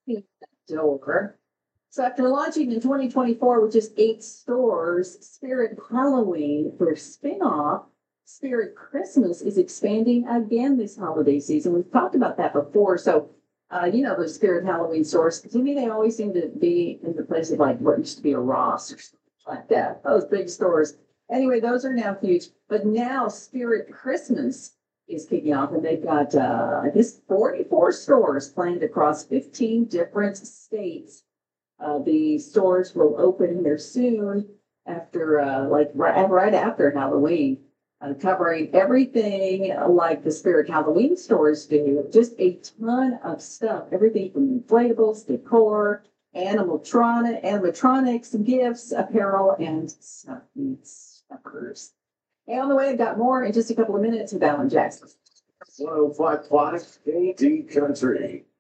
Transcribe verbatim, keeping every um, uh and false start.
Door. So after launching in twenty twenty-four with just eight stores, Spirit Halloween, their spin-off, Spirit Christmas, is expanding again this holiday season. We've talked about that before. So, uh, you know, those Spirit Halloween stores, to me, they always seem to be in the place of like what used to be a Ross or something like that, those big stores. Anyway, those are now huge. But now Spirit Christmas is kicking off, and they've got, uh, I guess, forty-four stores planned across fifteen different states. Uh, the stores will open here soon after, uh, like right, right after Halloween, uh, covering everything like the Spirit Halloween stores do. Just a ton of stuff, everything from inflatables, decor, animatronic, animatronics, gifts, apparel, and stuffing suckers. Hey, on the way, I've got more in just a couple of minutes with Alan Jackson. one oh five point five K T Country.